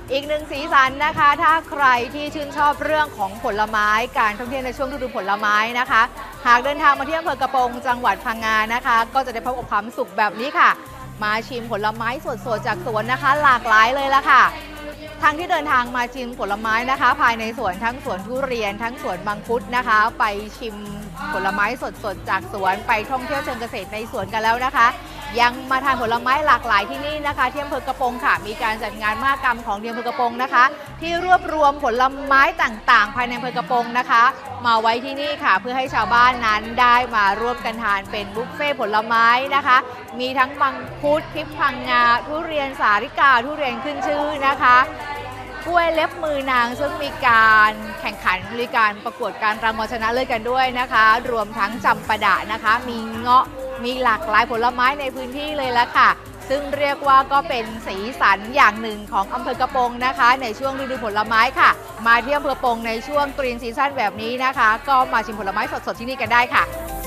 อีกหนึ่งสีสันนะคะถ้าใครที่ชื่นชอบเรื่องของผลไม้การท่องเที่ยวในช่วงฤดูผลไม้นะคะหากเดินทางมาที่อำเภอกระโปรงจังหวัดพังงานะคะก็จะได้พบกับความสุขแบบนี้ค่ะมาชิมผลไม้สดๆจากสวนนะคะหลากหลายเลยละค่ะทั้งที่เดินทางมาชิมผลไม้นะคะภายในสวนทั้งสวนทุเรียนทั้งสวนมังคุดนะคะไปชิมผลไม้สดๆจากสวนไปท่องเที่ยวเชิงเกษตรในสวนกันแล้วนะคะยังมาทานผลไม้หลากหลายที่นี่นะคะที่อำเภอกระโปรงค่ะมีการจัดงานมหกรรมของอำเภอกระโปรงนะคะที่รวบรวมผลไม้ต่างๆภายในอำเภอกระโปรงนะคะมาไว้ที่นี่ค่ะเพื่อให้ชาวบ้านนั้นได้มาร่วมกันทานเป็นบุฟเฟ่ผลไม้นะคะมีทั้งมังคุดทิพย์พังงาทุเรียนสาลิกาทุเรียนขึ้นชื่อนะคะกล้วยเล็บมือนางซึ่งมีการแข่งขันมีการประกวดการรางวัลชนะเลิศกันด้วยนะคะรวมทั้งจำปาดะนะคะมีเงาะมีหลากหลายผลไม้ในพื้นที่เลยละค่ะซึ่งเรียกว่าก็เป็นสีสันอย่างหนึ่งของอำเภอกระโปรงนะคะในช่วงฤดูผลไม้ค่ะมาที่อำเภอกระโปรงในช่วงกรีนซีซั่นแบบนี้นะคะก็มาชิมผลไม้สดๆที่นี่กันได้ค่ะ